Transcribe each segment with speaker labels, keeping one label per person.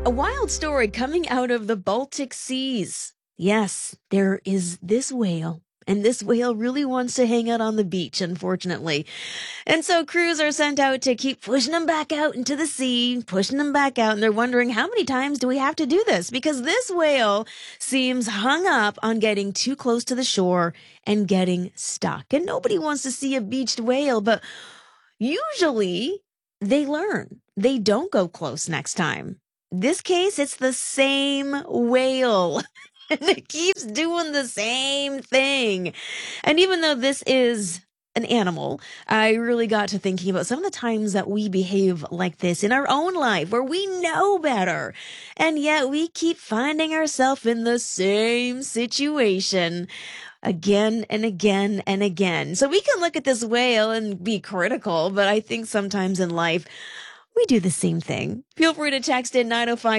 Speaker 1: A wild story coming out of the Baltic Seas. Yes, there is this whale. And this whale really wants to hang out on the beach, unfortunately. And so crews are sent out to keep pushing them back out into the sea, pushing them back out. And they're wondering, how many times do we have to do this? Because this whale seems hung up on getting too close to the shore and getting stuck. And nobody wants to see a beached whale, but usually they learn. They don't go close next time. This case, it's the same whale. And it keeps doing the same thing. And even though this is an animal, I really got to thinking about some of the times that we behave like this in our own life where we know better. And yet we keep finding ourselves in the same situation again and again and again. So we can look at this whale and be critical, but I think sometimes in life, we do the same thing. Feel free to text in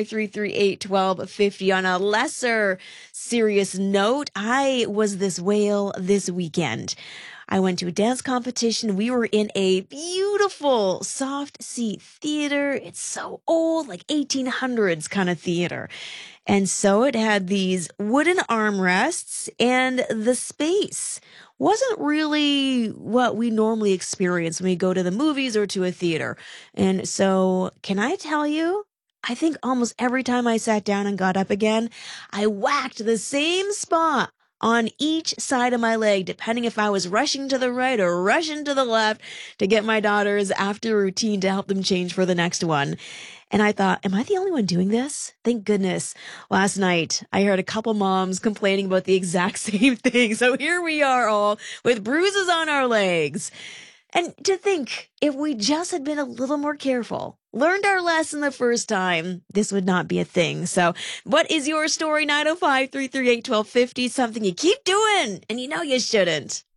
Speaker 1: 905-338-1250. On a lesser serious note, I was this whale this weekend. I went to a dance competition. We were in a beautiful soft seat theater. It's so old, like 1800s kind of theater. And so it had these wooden armrests, and the space wasn't really what we normally experience when we go to the movies or to a theater. And so, can I tell you, I think almost every time I sat down and got up again, I whacked the same spot on each side of my leg, depending if I was rushing to the right or rushing to the left to get my daughters after routine to help them change for the next one. And I thought, am I the only one doing this? Thank goodness. Last night, I heard a couple moms complaining about the exact same thing. So here we are all with bruises on our legs. And to think, if we just had been a little more careful, learned our lesson the first time, this would not be a thing. So what is your story? 905-338-1250, something you keep doing and you know you shouldn't.